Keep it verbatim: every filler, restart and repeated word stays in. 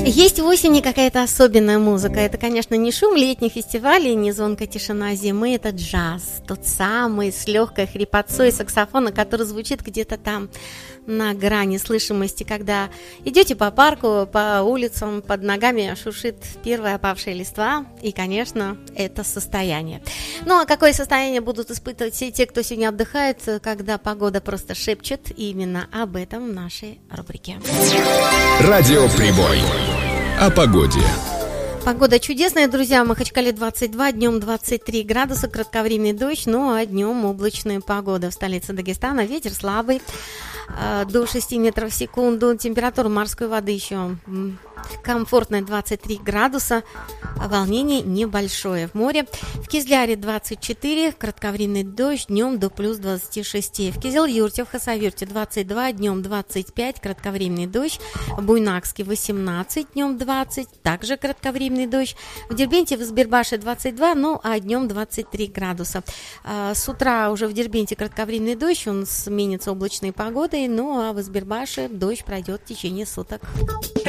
Есть в осени какая-то особенная музыка. Это, конечно, не шум летних фестивалей, не звонкая тишина зимы. Это джаз, тот самый с легкой хрипотцой саксофона, который звучит где-то там на грани слышимости, когда идете по парку, по улицам, под ногами шуршит первая опавшая листва. И, конечно, это состояние. Ну, а какое состояние будут испытывать все те, кто сегодня отдыхает, когда погода просто шепчет? И именно об этом в нашей рубрике. Радиоприбой. О погоде. Погода чудесная, друзья. В Махачкале двадцать два, днем двадцать три градуса, кратковременный дождь, ну а днем облачная погода. В столице Дагестана ветер слабый, до шести метров в секунду. Температура морской воды еще комфортная, двадцать три градуса. Волнение небольшое в море. В Кизляре двадцать четыре, кратковременный дождь, днем до плюс двадцати шести. В Кизил-Юрте, в Хасавюрте двадцать два, днем двадцать пять, кратковременный дождь. В Буйнакске восемнадцать, днем двадцать, также кратковременный дождь. В Дербенте, в Избербаше двадцать два, ну а днем двадцать три градуса. С утра уже в Дербенте кратковременный дождь, он сменится облачной погодой, ну а в Избербаше дождь пройдет в течение суток.